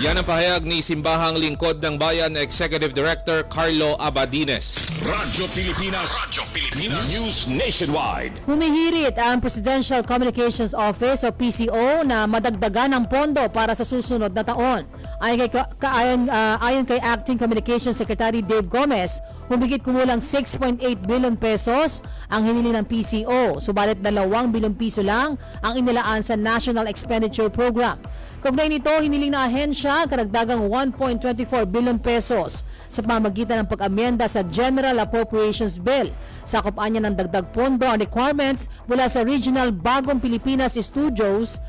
Yan ang pahayag ni Simbahang Lingkod ng Bayan Executive Director Carlo Abadines. Radyo Pilipinas News Nationwide. Humihirit ang Presidential Communications Office o PCO na madagdagan ng pondo para sa susunod na taon. Ayon kay Acting Communications Secretary Dave Gomez, humigit kumulang 6.8 billion pesos ang hinili ng PCO, subalit 2 bilyong piso lang ang inilaan sa National Expenditure Program. Kaugnay nito, hiniling na ahensya karagdagang 1.24 billion pesos sa pamamagitan ng pag-amyenda sa General Appropriations Bill. Sakop niya ng dagdag pondo ang requirements mula sa Regional Bagong Pilipinas Studios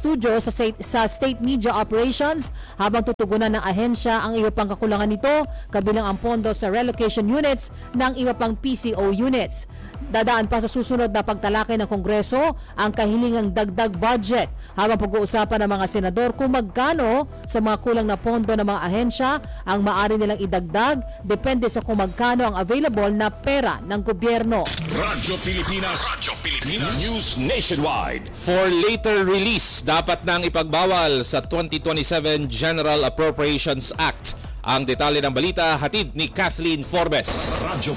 sa State Media Operations, habang tutugunan ng ahensya ang iba pang kakulangan nito, kabilang ang pondo sa relocation units ng iba pang PCO units. Dadaan pa sa susunod na pagtalakay ng Kongreso ang kahilingang dagdag budget, habang pag-uusapan ng mga senador kung magkano sa mga kulang na pondo ng mga ahensya ang maaari nilang idagdag, depende sa kung magkano ang available na pera ng gobyerno. Radyo Pilipinas News Nationwide. For later release, dapat nang ipagbawal sa 2027 General Appropriations Act. Ang detalye ng balita hatid ni Kathleen Forbes. Radyo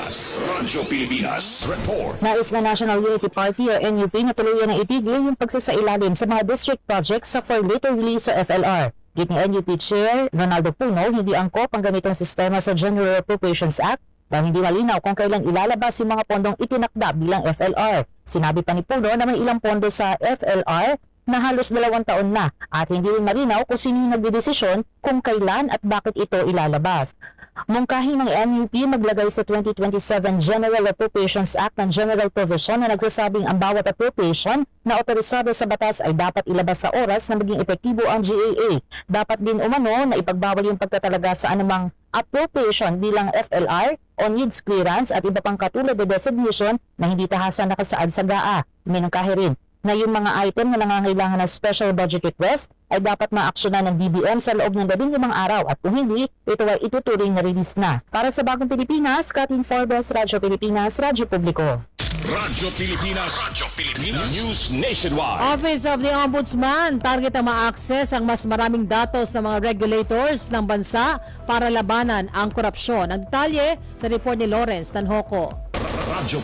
Pilipinas Report. Nais na National Unity Party o NUP na tuluyan na itigil yung pagsasailalim sa mga district projects sa for later release o FLR. Git ni NUP Chair Ronaldo Puno, hindi angkop ang ganitong sistema sa General Appropriations Act dahil hindi malinaw kung kailan ilalabas yung mga pondong itinakda bilang FLR. Sinabi pa ni Puno na may ilang pondo sa FLR na halos 2 taon na at hindi rin malinaw kung sino yung nagdedesisyon kung kailan at bakit ito ilalabas. Mungkahi ng NUP maglagay sa 2027 General Appropriations Act ng General Provision na nagsasabing ang bawat appropriation na otorisado sa batas ay dapat ilabas sa oras na maging epektibo ang GAA. Dapat din umano na ipagbawal yung pagtatalaga sa anumang appropriation bilang FLR o needs clearance at iba pang katulad na designation na hindi tahasan nakasaad sa GAA. Minungkahi rin na yung mga item na nangangailangan ng special budget request ay dapat maaksyonan ng DBM sa loob ng 15 araw at kung hindi, ito ay ituturing na release na. Para sa Bagong Pilipinas, Kathleen Forbes, Radyo Pilipinas, Radyo Publiko. Radyo Pilipinas News Nationwide. Office of the Ombudsman, target na ma-access ang mas maraming datos ng mga regulators ng bansa para labanan ang korupsyon. Ang detalye sa report ni Lawrence Tanhoco. Radyo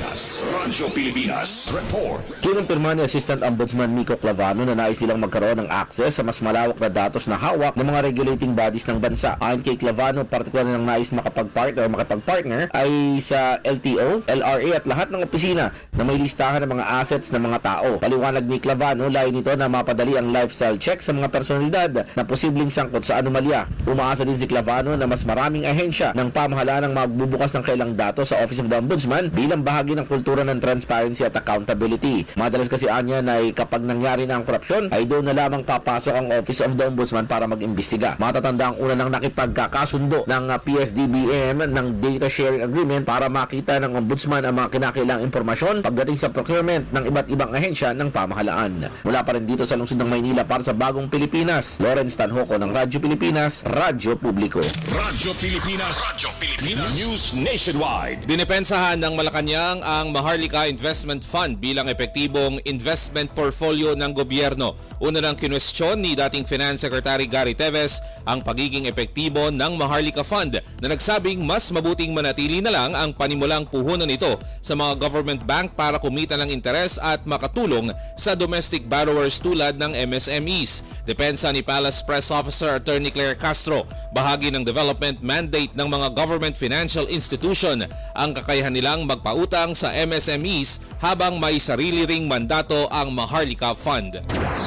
Pilipinas Report. Kinumpirma ni Assistant Ombudsman Nico Clavano na nais silang magkaroon ng access sa mas malawak na datos na hawak ng mga regulating bodies ng bansa. Ayon kay Clavano, partikular ng nais makapag-partner ay sa LTO, LRA at lahat ng opisina na may listahan ng mga assets ng mga tao. Paliwanag ni Clavano, layo nito na mapadali ang lifestyle check sa mga personalidad na posibleng sangkot sa anomalya. Umaasa din si Clavano na mas maraming ahensya ng pamahalaan ang magbubukas ng kailang datos sa Office of the Ombudsman bilang bahagi ng kultura ng transparency at accountability. Madalas kasi anya na kapag nangyari na ang korupsyon ay doon na lamang papasok ang Office of the Ombudsman para mag-imbestiga. Matatanda ang una nang nakipagkakasundo ng PSDBM ng data sharing agreement para makita ng Ombudsman ang mga kinakailangang impormasyon pagdating sa procurement ng iba't ibang ahensya ng pamahalaan. Mula pa rin dito sa lungsod ng Maynila para sa Bagong Pilipinas, Lawrence Tanhoco ng Radyo Pilipinas, Radyo Publiko. Radyo Pilipinas News Nationwide. Dinipensahan ng Malacanang ang Maharlika Investment Fund bilang epektibong investment portfolio ng gobyerno. Una nang kinwestiyon ni dating Finance Secretary Gary Teves ang pagiging epektibo ng Maharlika Fund na nagsabing mas mabuting manatili na lang ang panimulang puhunan nito sa mga government bank para kumita ng interes at makatulong sa domestic borrowers tulad ng MSMEs. Depensa ni Palace Press Officer Attorney Claire Castro, bahagi ng development mandate ng mga government financial institution ang kakayahan nilang magpautang sa MSMEs habang may sarili ring mandato ang Maharlika Fund.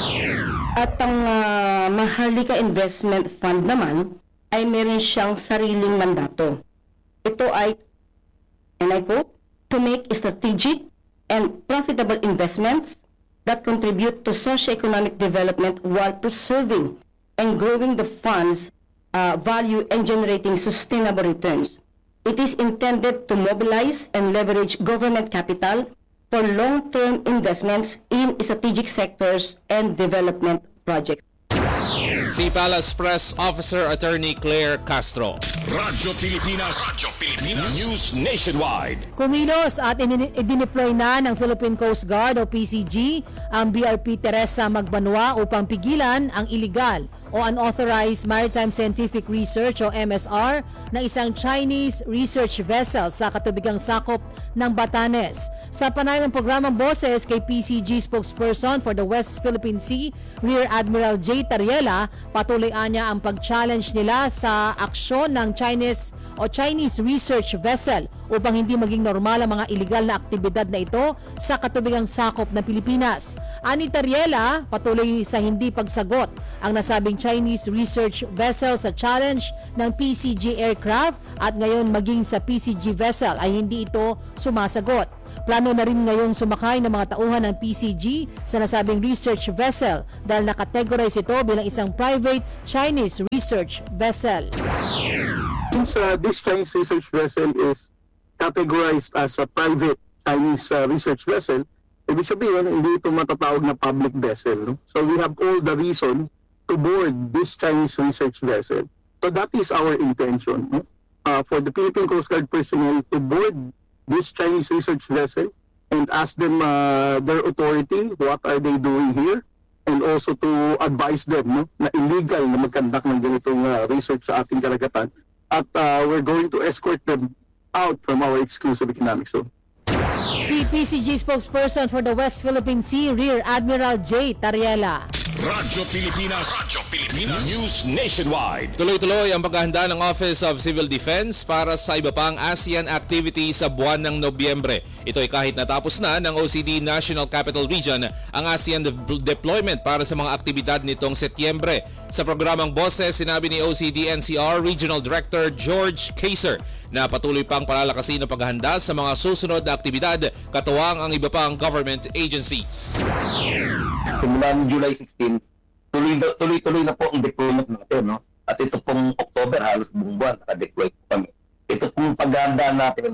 At ang Maharlika Investment Fund naman ay meron siyang sariling mandato. Ito ay, and I quote, to make strategic and profitable investments that contribute to socio-economic development while preserving and growing the fund's value and generating sustainable returns. It is intended to mobilize and leverage government capital for long-term investments in strategic sectors and development projects. Si Palace Press Officer Attorney Claire Castro. Radyo Pilipinas News Nationwide. Kumilos at idineploy na ng Philippine Coast Guard o PCG ang BRP Teresa Magbanwa upang pigilan ang iligal o Unauthorized Maritime Scientific Research o MSR ng isang Chinese research vessel sa katubigang sakop ng Batanes. Sa panayam ng programang Boses kay PCG spokesperson for the West Philippine Sea, Rear Admiral J. Tariela, patuloy niya ang pag-challenge nila sa aksyon ng Chinese research vessel upang hindi maging normal ang mga illegal na aktibidad na ito sa katubigang sakop ng Pilipinas. Ani Tariela, patuloy sa hindi pagsagot ang nasabing Chinese research vessel sa challenge ng PCG aircraft at ngayon maging sa PCG vessel ay hindi ito sumasagot. Plano na rin ngayong sumakay ng mga tauhan ng PCG sa nasabing research vessel dahil nakategorize ito bilang isang private Chinese research vessel. Since this Chinese research vessel is categorized as a private Chinese research vessel, ibig sabihin, hindi ito matatawag na public vessel. No? So we have all the reason to board this Chinese research vessel. So that is our intention. No? For the Philippine Coast Guard personnel to board this Chinese research vessel and ask them their authority, what are they doing here? And also to advise them no, na illegal na mag-conduct ng ganitong research sa ating karagatan. At we're going to escort them out from our exclusive economic zone. Si PCG spokesperson for the West Philippine Sea, Rear Admiral J. Tariela. Radyo Pilipinas News Nationwide. Tuloy-tuloy ang paghahanda ng Office of Civil Defense para sa iba pang ASEAN activities sa buwan ng Nobyembre. Ito ay kahit natapos na ng OCD National Capital Region ang ASEAN deployment para sa mga aktibidad nitong Setyembre. Sa programang Boses, sinabi ni OCD NCR Regional Director George Kaiser na patuloy pang palalakasin ang paghahanda sa mga susunod na aktibidad katuwang ang iba pang government agencies. Simula ng July 16, tuloy-tuloy na po ang deployment natin. No? At ito pong October, halos buong buwan, naka-deploy po kami. Ito pong paghahanda natin,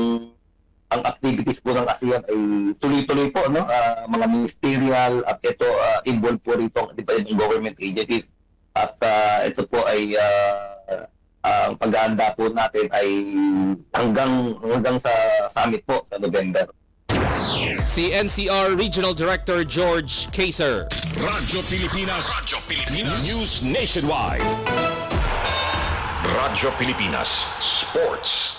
ang activities po ng ASEAN ay tuloy-tuloy po. No? Mga ministerial at ito involved po rito ang government agencies. At ito po ay ang paghahanda po natin ay hanggang sa summit po sa November. Si NCR Regional Director George Kaiser. Radyo Pilipinas News Nationwide. Radyo Pilipinas Sports.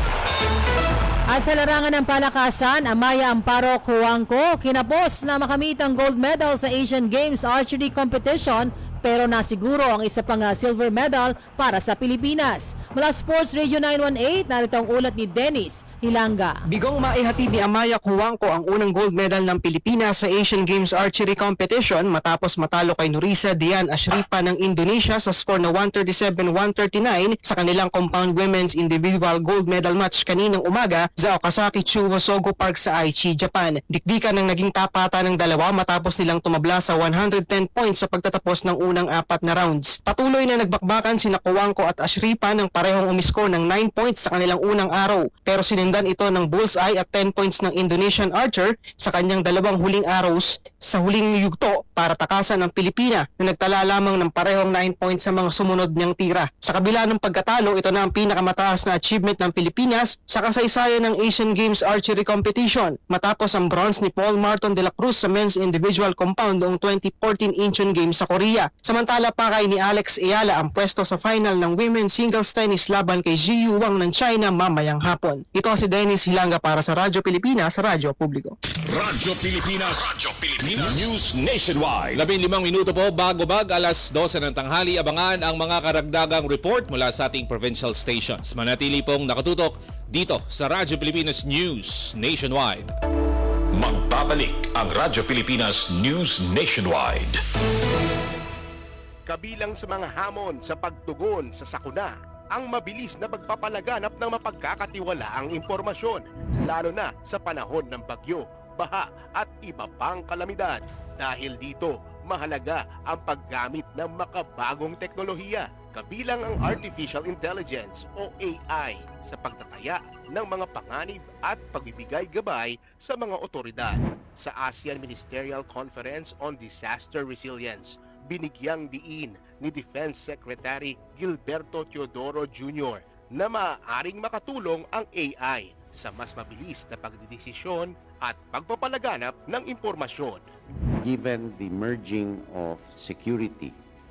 At sa larangan ng palakasan, Amaya Amparo Cuangco kinapos na makamit ang gold medal sa Asian Games Archery Competition pero nasiguro ang isa pang silver medal para sa Pilipinas. Mula Sports Radio 918, narito ang ulat ni Dennis Hilanga. Bigong maihatid ni Amaya Cuangco ang unang gold medal ng Pilipinas sa Asian Games Archery Competition matapos matalo kay Nurisa Dian Ashripa ng Indonesia sa score na 137-139 sa kanilang compound women's individual gold medal match kaninang umaga sa Okazaki Chuo Sogo Park sa Aichi, Japan. Dikdikan ng naging tapatan ng dalawa matapos nilang tumabla sa 110 points sa pagtatapos ng unang 4 na rounds. Patuloy na nagbakbakan sina Cuangco at Ashripa ng parehong umisko ng 9 points sa kanilang unang araw pero sinindan ito ng bullseye at 10 points ng Indonesian archer sa kanyang dalawang huling arrows sa huling yugto para takasan ang Pilipina na nagtala lamang ng parehong 9 points sa mga sumunod niyang tira. Sa kabila ng pagkatalo, ito na ang pinakamataas na achievement ng Pilipinas sa kasaysayan ng Asian Games Archery Competition matapos ang bronze ni Paul Marton de la Cruz sa men's individual compound noong 2014 Incheon Games sa Korea. Samantala pakay ni Alex Ayala ang pwesto sa final ng women's singles tennis laban kay Jiyu Wang ng China mamayang hapon. Ito si Dennis Hilanga para sa Radyo Pilipinas, Radyo Publiko. Radyo Pilipinas News Nationwide. 15 minuto po bago alas 12 ng tanghali, abangan ang mga karagdagang report mula sa ating provincial stations. Manatili pong nakatutok dito sa Radyo Pilipinas News Nationwide. Magbabalik ang Radyo Pilipinas News Nationwide. Kabilang sa mga hamon sa pagtugon sa sakuna, ang mabilis na pagpapalaganap ng mapagkakatiwalaang impormasyon, lalo na sa panahon ng bagyo, baha at iba pang kalamidad. Dahil dito, mahalaga ang paggamit ng makabagong teknolohiya, kabilang ang Artificial Intelligence o AI sa pagtataya ng mga panganib at pagbibigay gabay sa mga otoridad. Sa ASEAN Ministerial Conference on Disaster Resilience, binigyang diin ni Defense Secretary Gilberto Teodoro Jr. na maaaring makatulong ang AI sa mas mabilis na pagdidesisyon at pagpapalaganap ng impormasyon. Given the merging of security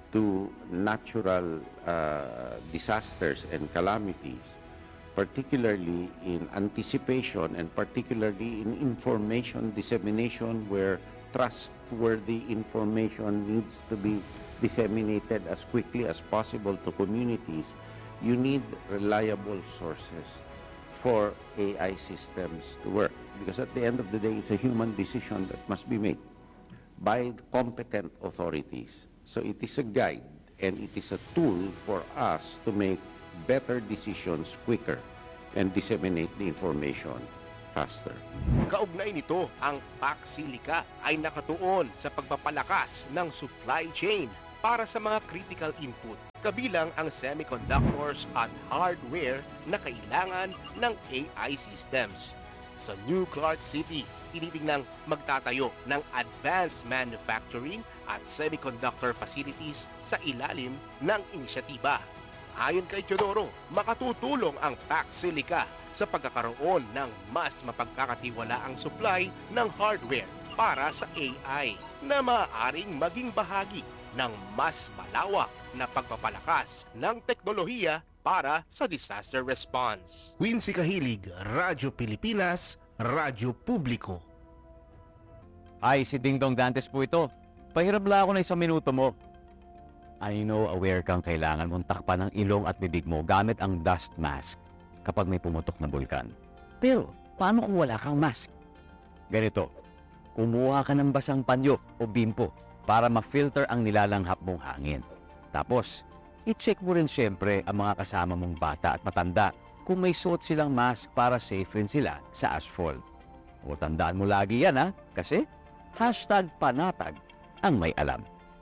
to natural disasters and calamities, particularly in anticipation and particularly in information dissemination where trustworthy information needs to be disseminated as quickly as possible to communities, you need reliable sources for AI systems to work. Because at the end of the day, it's a human decision that must be made by competent authorities. So it is a guide and it is a tool for us to make better decisions quicker and disseminate the information faster. Kaugnay nito, ang Paxilica ay nakatuon sa pagpapalakas ng supply chain para sa mga critical input, kabilang ang semiconductors at hardware na kailangan ng AI systems. Sa New Clark City, tinitingnang magtatayo ng advanced manufacturing at semiconductor facilities sa ilalim ng inisyatiba. Ayon kay Teodoro, makatutulong ang Paxilica sa pagkakaroon ng mas mapagkakatiwalaang supply ng hardware para sa AI na maaaring maging bahagi ng mas malawak na pagpapalakas ng teknolohiya para sa disaster response. Quincy Kahilig, Radyo Pilipinas, Radyo Publiko. Ay, si Ding Dong Dantes po ito. Pahirap lang ako na 1 minuto mo. I know aware kang kailangan mong takpan ang ilong at bibig mo gamit ang dust mask kapag may pumutok na bulkan. Pero, paano kung wala kang mask? Ganito, kumuha ka ng basang panyo o bimpo para ma-filter ang nilalanghap mong hangin. Tapos, i-check mo rin siyempre ang mga kasama mong bata at matanda kung may suot silang mask para safe rin sila sa asphalt. O tandaan mo lagi yan ha, kasi #panatag ang may alam.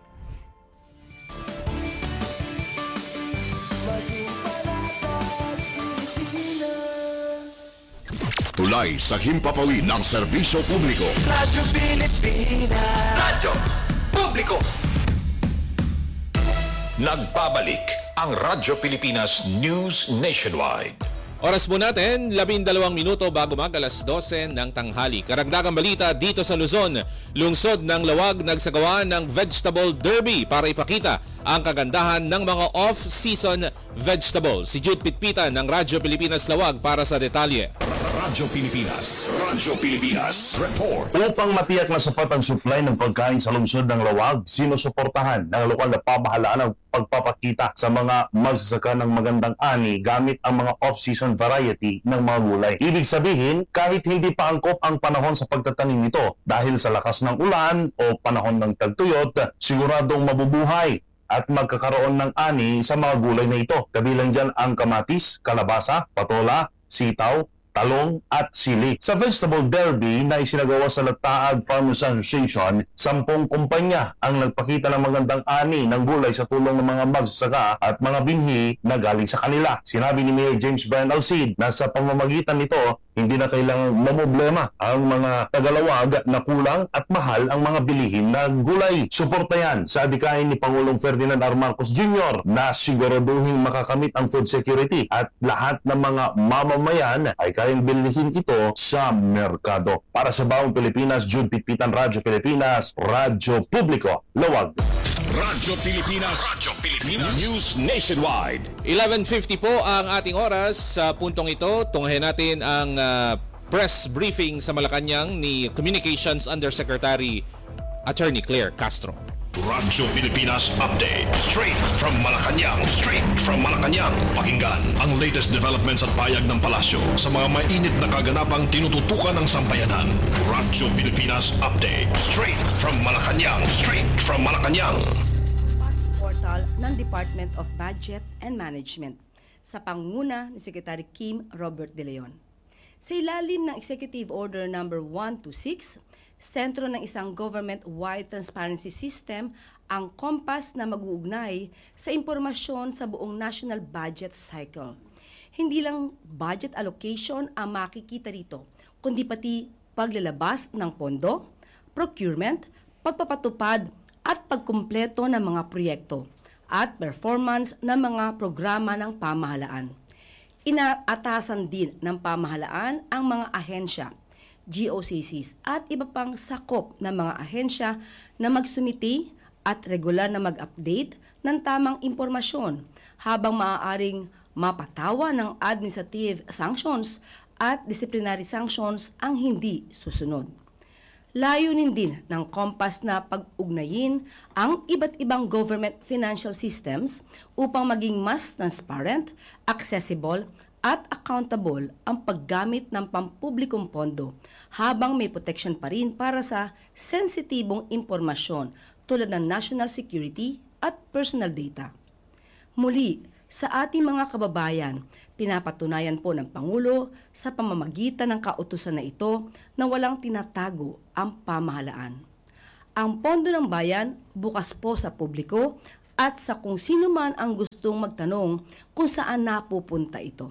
Tulay sa himpapawid ng serbisyo publiko. Radyo Pilipinas. Radyo Publiko. Nagbabalik ang Radyo Pilipinas News Nationwide. Oras po natin, 12 minuto bago mag-alas 12 ng tanghali. Karagdagang balita dito sa Luzon. Lungsod ng Lawag nagsagawa ng Vegetable Derby para ipakita ang kagandahan ng mga off-season vegetables. Si Jude Pitpitan ng Radyo Pilipinas Lawag para sa detalye. Radyo Pilipinas Report. Upang matiyak na sapat ang supply ng pagkain sa lungsod ng Lawag, sinusuportahan ng lokal na pamahalaan ang pagpapakita sa mga magsasaka ng magandang ani gamit ang mga off-season variety ng mga gulay. Ibig sabihin, kahit hindi pa angkop ang panahon sa pagtatanim nito dahil sa lakas ng ulan o panahon ng tagtuyot, siguradong mabubuhay at magkakaroon ng ani sa mga gulay na ito. Kabilang dyan ang kamatis, kalabasa, patola, sitaw, talong at sili. Sa Vegetable Derby na isinagawa sa Lataag Farmers Association, 10 kumpanya ang nagpakita ng magandang ani ng gulay sa tulong ng mga magsasaka at mga binhi na galing sa kanila. Sinabi ni Mayor James Brian Alcid na sa pamamagitan nito, hindi na kailangang mamoblema ang mga tagalawag na kulang at mahal ang mga bilihin na gulay. Suporta yan sa adikain ni Pangulong Ferdinand R. Marcos Jr. na siguraduhin makakamit ang food security at lahat ng mga mamamayan ay kayang bilhin ito sa merkado. Para sa Baong Pilipinas, Jude Pitpitan, Radyo Pilipinas, Radyo Publiko, Lawag. Radyo Pilipinas News Nationwide. 11:50 po ang ating oras. Sa puntong ito, tunghayan natin ang press briefing sa Malacanang ni Communications Undersecretary Attorney Claire Castro. Radyo Pilipinas Update. Straight from Malacanang. Pakinggan ang latest developments at payag ng palasyo sa mga mainit na kaganapang tinututukan ng sambayanan. Radyo Pilipinas Update. Straight from Malacanang. Portal ng Department of Budget and Management sa pangunguna ni Secretary Kim Robert De Leon. Sa ilalim ng Executive Order No. 126, sentro ng isang government-wide transparency system ang COMPAS na mag-uugnay sa impormasyon sa buong national budget cycle. Hindi lang budget allocation ang makikita rito, kundi pati paglalabas ng pondo, procurement, pagpapatupad at pagkumpleto ng mga proyekto at performance ng mga programa ng pamahalaan. Inaatasan din ng pamahalaan ang mga ahensya, GOCCs at iba pang sakop ng mga ahensya na magsumiti at regular na mag-update ng tamang impormasyon habang maaaring mapatawa ng administrative sanctions at disciplinary sanctions ang hindi susunod. Layunin din ng COMPAS na pag-ugnayin ang iba't ibang government financial systems upang maging mas transparent, accessible at accountable ang paggamit ng pampublikong pondo habang may protection pa rin para sa sensitibong impormasyon tulad ng national security at personal data. Muli, sa ating mga kababayan, pinapatunayan po ng Pangulo sa pamamagitan ng kautusan na ito na walang tinatago ang pamahalaan. Ang Pondo ng Bayan bukas po sa publiko at sa kung sino man ang gustong magtanong kung saan napupunta ito.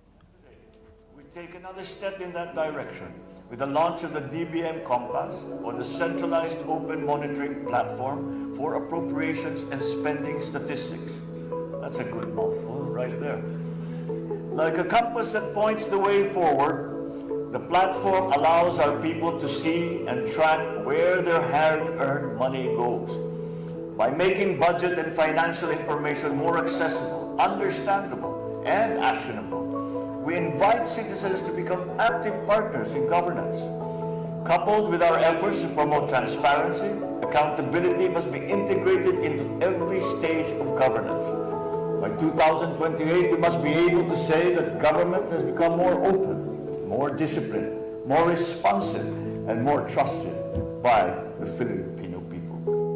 We take another step in that direction with the launch of the DBM Compass, or the Centralized Open Monitoring Platform for Appropriations and Spending Statistics. That's a good mouthful right there. Like a compass that points the way forward, the platform allows our people to see and track where their hard-earned money goes. By making budget and financial information more accessible, understandable, and actionable, we invite citizens to become active partners in governance. Coupled with our efforts to promote transparency, accountability must be integrated into every stage of governance. By 2028, we must be able to say that government has become more open, more disciplined, more responsive, and more trusted by the Filipino people.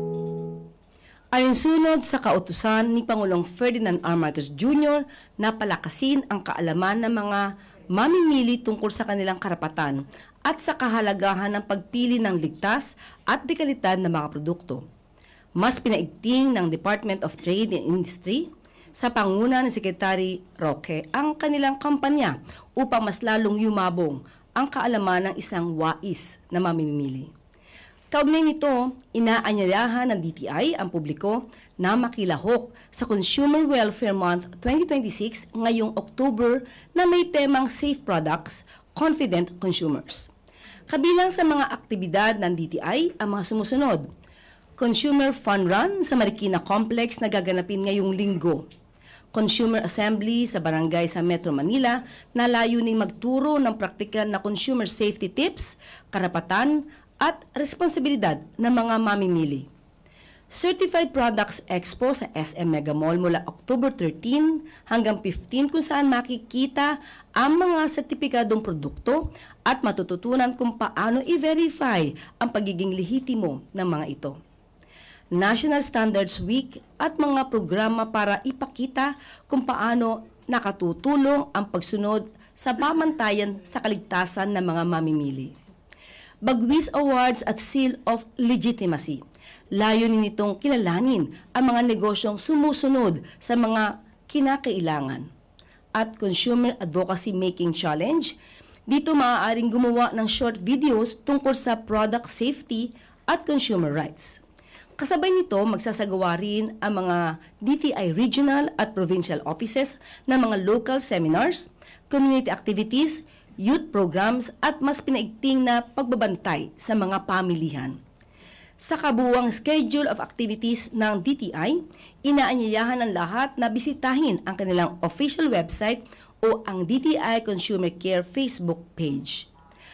Alinsunod sa kautusan ni Pangulong Ferdinand R. Marcos Jr. na palakasin ang kaalaman ng mga mamimili tungkol sa kanilang karapatan at sa kahalagahan ng pagpili ng ligtas at dekalidad na mga produkto. Mas pinaigting ng Department of Trade and Industry sa panguna ni Secretary Roque ang kanilang kampanya upang mas lalong yumabong ang kaalaman ng isang wais na mamimili. Kaugnay nito, inaanyayahan ng DTI ang publiko na makilahok sa Consumer Welfare Month 2026 ngayong October na may temang Safe Products, Confident Consumers. Kabilang sa mga aktibidad ng DTI ang mga sumusunod: Consumer Fun Run sa Marikina Complex na gaganapin ngayong linggo. Consumer Assembly sa barangay sa Metro Manila na layuning magturo ng praktikal na consumer safety tips, karapatan at responsibilidad ng mga mamimili. Certified Products Expo sa SM Mega Mall mula October 13 hanggang 15 kung saan makikita ang mga sertipikadong produkto at matututunan kung paano i-verify ang pagiging lehitimo ng mga ito. National Standards Week at mga programa para ipakita kung paano nakatutulong ang pagsunod sa pamantayan sa kaligtasan ng mga mamimili. Bagwis Awards at Seal of Legitimacy. Layunin nitong kilalanin ang mga negosyong sumusunod sa mga kinakailangan. At Consumer Advocacy Making Challenge. Dito maaaring gumawa ng short videos tungkol sa product safety at consumer rights. Kasabay nito, magsasagawa rin ang mga DTI regional at provincial offices ng mga local seminars, community activities, youth programs at mas pinaigting na pagbabantay sa mga pamilihan. Sa kabuuang schedule of activities ng DTI, inaanyayahan ng lahat na bisitahin ang kanilang official website o ang DTI Consumer Care Facebook page.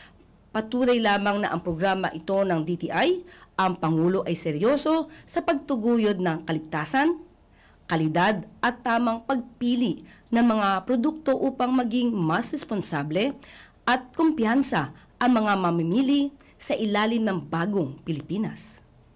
Patuloy lamang na ang programa ito ng DTI, ang Pangulo ay seryoso sa pagtuguyod ng kaligtasan, kalidad at tamang pagpili ng mga produkto upang maging mas responsable at kumpiyansa ang mga mamimili sa ilalim ng bagong Pilipinas.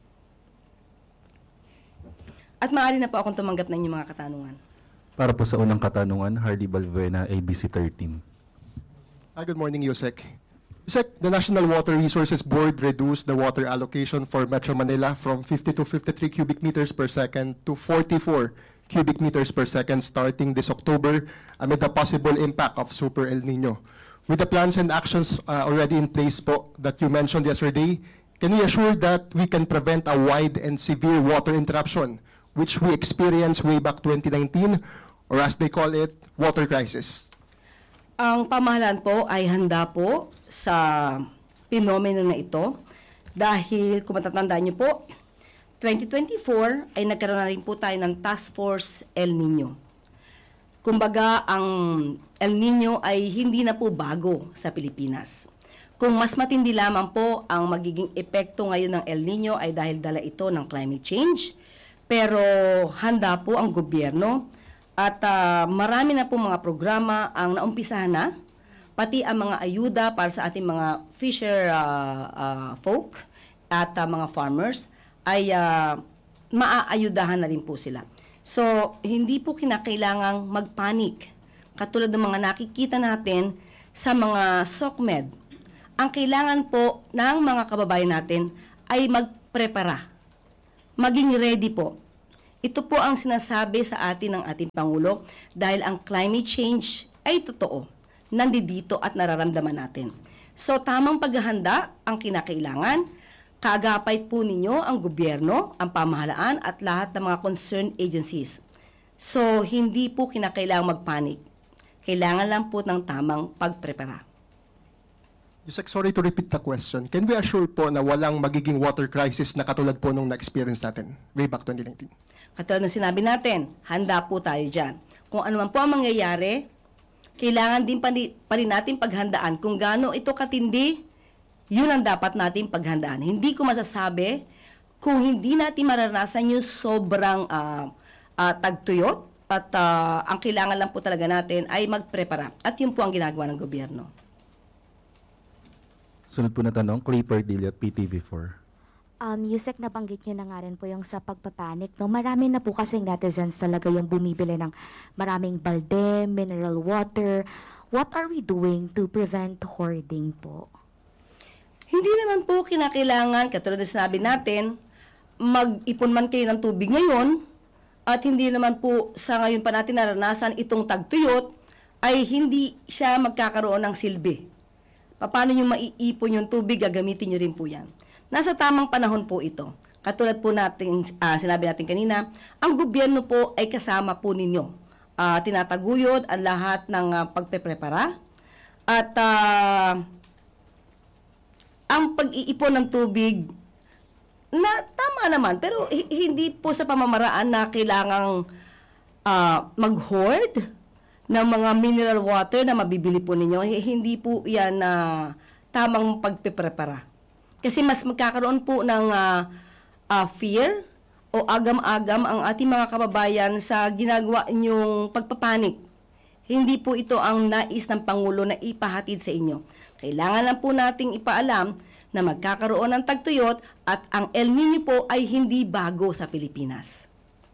At maaari na po akong tumanggap ng inyong mga katanungan. Para po sa unang katanungan, Hardy Balbuena, ABC 13. Good morning, Yusek. Yusek, the National Water Resources Board reduced the water allocation for Metro Manila from 50 to 53 cubic meters per second to 44 cubic meters per second starting this October amid the possible impact of Super El Nino. With the plans and actions already in place po that you mentioned yesterday, can we assure that we can prevent a wide and severe water interruption which we experienced way back 2019, or as they call it, water crisis? Ang pamahalaan po ay handa po sa pinomeno na ito dahil kung matatandaan niyo po, 2024 ay nagkaroon na rin po tayo ng Task Force El Nino. Kumbaga, ang El Nino ay hindi na po bago sa Pilipinas. Kung mas matindi lamang po ang magiging epekto ngayon ng El Nino ay dahil dala ito ng climate change. Pero handa po ang gobyerno at marami na po mga programa ang naumpisahan na, pati ang mga ayuda para sa ating mga fisher folk at mga farmers ay maaayudahan na rin po sila. So, hindi po kinakailangang magpanik. Katulad ng mga nakikita natin sa mga SOCMED, ang kailangan po ng mga kababayan natin ay magprepara. Maging ready po. Ito po ang sinasabi sa atin ng ating Pangulo dahil ang climate change ay totoo. Nandito at nararamdaman natin. So, tamang paghahanda ang kinakailangan. Kaagapay po ninyo ang gobyerno, ang pamahalaan at lahat ng mga concerned agencies. So, hindi po kinakailangang magpanik. Kailangan lang po ng tamang pagprepara. Yusek, sorry to repeat the question. Can we assure po na walang magiging water crisis na katulad po nung na-experience natin way back 2019? Katulad ng sinabi natin, handa po tayo dyan. Kung ano man po ang mangyayari, kailangan din pa rin natin paghandaan. Kung gaano ito katindi, yun ang dapat natin paghandaan. Hindi ko masasabi kung hindi natin maranasan yung sobrang tagtuyot at ang kailangan lang po talaga natin ay magprepara. At yun po ang ginagawa ng gobyerno. Sunod po na tanong, Clay Pardilla, PTV4. Yusek, nabanggit nyo na nga rin po yung sa pagpapanik. No? Marami na po kasing netizens talaga yung bumibili ng maraming balde, mineral water. What are we doing to prevent hoarding po? Hindi naman po kinakailangan, katulad na sinabi natin, mag-ipon man kayo ng tubig ngayon at hindi naman po sa ngayon pa natin naranasan itong tagtuyot ay hindi siya magkakaroon ng silbi. Paano nyo maiipon yung tubig, gagamitin nyo rin po yan. Nasa tamang panahon po ito. Katulad po natin, sinabi natin kanina, ang gobyerno po ay kasama po ninyo. Tinataguyod ang lahat ng pagpeprepara. At ang pag-iipon ng tubig, na tama naman, pero hindi po sa pamamaraan na kailangang mag-hoard ng mga mineral water na mabibili po ninyo. Hindi po yan na tamang pagpeprepara. Kasi mas magkakaroon po ng fear o agam-agam ang ating mga kababayan sa ginagawa ninyong pagpapanik. Hindi po ito ang nais ng Pangulo na ipahatid sa inyo. Kailangan lang po nating ipaalam na magkakaroon ng tagtuyot at ang El Nino po ay hindi bago sa Pilipinas.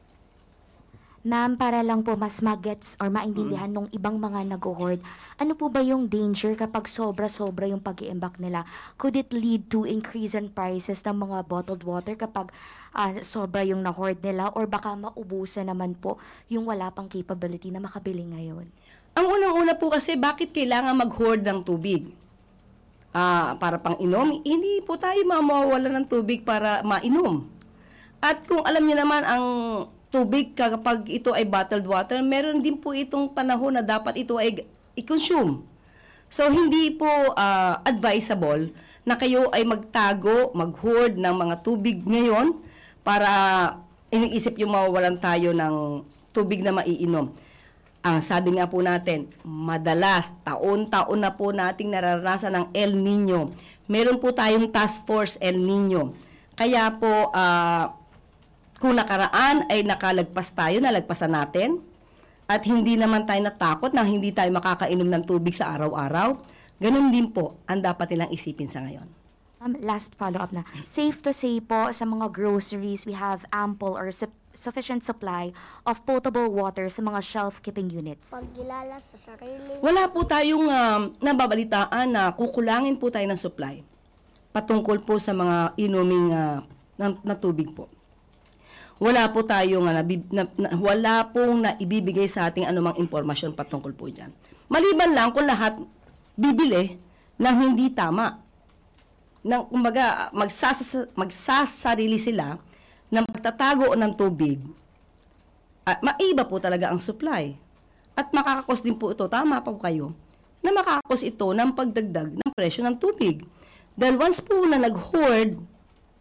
Ma'am, para lang po mas magets or maintindihan nung ibang mga nag-hoard, ano po ba yung danger kapag sobra-sobra yung pag-iimbak nila? Could it lead to increase in prices ng mga bottled water kapag sobra yung na-hoard nila, or baka maubusan naman po yung wala pang capability na makabili ngayon? Ang unang-una po kasi, bakit kailangan mag-hoard ng tubig? Para pang inom? Hindi po tayo mawawala ng tubig para mainom. At kung alam niyo naman ang tubig kapag ito ay bottled water, meron din po itong panahon na dapat ito ay i-consume. So, hindi po advisable na kayo ay magtago, mag-hoard ng mga tubig ngayon para iniisip yung mawawalan tayo ng tubig na maiinom. Ang sabi nga po natin, madalas, taon-taon na po nating nararanasan ng El Nino. Meron po tayong Task Force El Nino. Kaya po, kung nakaraan ay nakalagpas tayo, nalagpasan natin, at hindi naman tayo natakot na hindi tayo makakainom ng tubig sa araw-araw, ganun din po ang dapat nilang isipin sa ngayon. Last follow-up na. Safe to say po, sa mga groceries, we have ample or sufficient supply of potable water sa mga shelf-keeping units. Pagkilala sa sarili. Wala po tayong nababalitaan na kukulangin po tayo ng supply patungkol po sa mga inuming na tubig po. Wala po tayong wala pong naibibigay sa ating anumang impormasyon patungkol po diyan. Maliban lang kung lahat bibili ng hindi tama. Nang kumbaga magsasarili sila ng pagtatago ng tubig. At maiba po talaga ang supply. At makakakos din po ito, tama po kayo, na makakakos ito ng pagdagdag ng presyo ng tubig. Dahil once po na nag-hoard,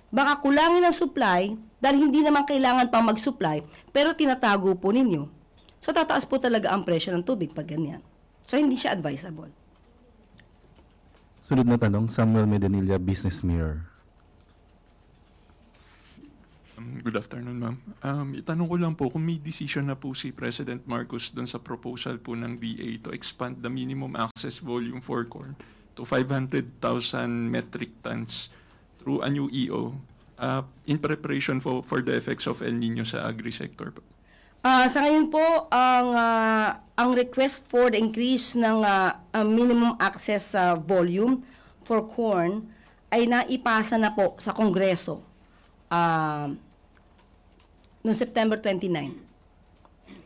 baka kulangin ang supply dahil hindi naman kailangan pang mag-supply, pero tinatago po ninyo. So, tataas po talaga ang presyo ng tubig pag ganyan. So, hindi siya advisable. Sunod na tanong, Samuel Medanilla, Business Mirror. Good afternoon, ma'am. Itanong ko lang po kung may decision na po si President Marcos doon sa proposal po ng DA to expand the minimum access volume for corn to 500,000 metric tons through a new EO in preparation for the effects of El Nino sa agri-sector po. Sa ngayon po, ang request for the increase ng minimum access volume for corn ay naipasa na po sa Kongreso noong September 29.